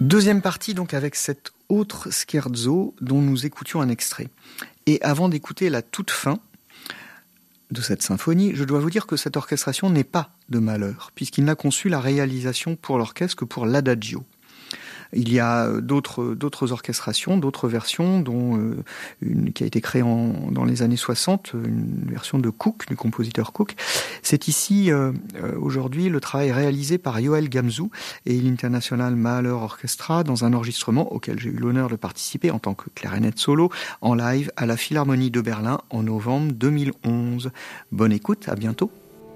Deuxième partie donc avec cet autre scherzo dont nous écoutions un extrait. Et avant d'écouter la toute fin de cette symphonie, je dois vous dire que cette orchestration n'est pas de Mahler, puisqu'il n'a conçu la réalisation pour l'orchestre que pour l'adagio. Il y a d'autres orchestrations, d'autres versions, dont une qui a été créée dans les années 60, une version de Cook, du compositeur Cook. C'est ici, aujourd'hui, le travail réalisé par Joël Gamzou et l'International Mahler Orchestra dans un enregistrement auquel j'ai eu l'honneur de participer en tant que clarinette solo en live à la Philharmonie de Berlin en novembre 2011. Bonne écoute, à bientôt.